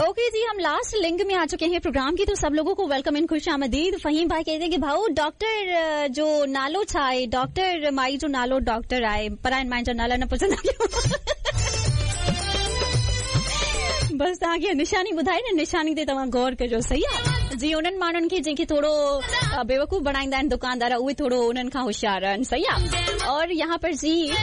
Okay जी, हम last link में आ चुके हैं प्रोग्राम की, तो सब लोगों को वेलकम इन खुश आमदीद। फहीम भाई कहते हैं कि भाऊ डॉक्टर जो नालो छाए, डॉक्टर माई जो नालो डॉक्टर आए, पर आइन माई जो नाला न पुछंदा क्यों। बस तव्हांखे निशानी ॿुधाई न, निशानी ते तव्हां गौर कजो, सही आहे जी। उन्हनि माण्हुनि खे जंहिंखे थोरो बेवकूफ़ बणाईंदा आहिनि दुकानदार, उहे थोरो उन्हनि खां होशियार आहिनि, सही आहे। और यहाँ पर जी